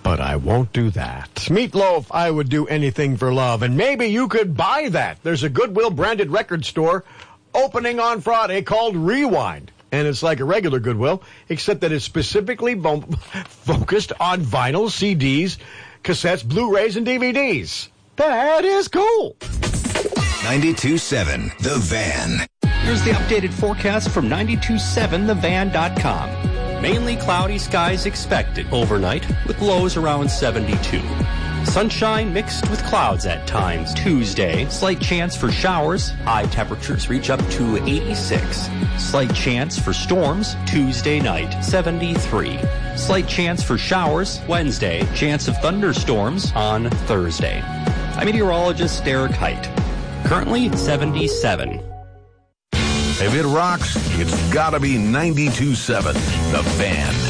But I won't do that. Meatloaf, I would do anything for love. And maybe you could buy that. There's a Goodwill branded record store opening on Friday called Rewind. And it's like a regular Goodwill, except that it's specifically focused on vinyl, CDs, cassettes, Blu-rays, and DVDs. That is cool. 92.7 The Van. Here's the updated forecast from 927thevan.com. Mainly cloudy skies expected overnight with lows around 72. Sunshine mixed with clouds at times. Tuesday, slight chance for showers. High temperatures reach up to 86. Slight chance for storms. Tuesday night, 73. Slight chance for showers. Wednesday, chance of thunderstorms on Thursday. I'm meteorologist Derek Height. Currently 77. If it rocks, it's gotta be 92.7 The Fan.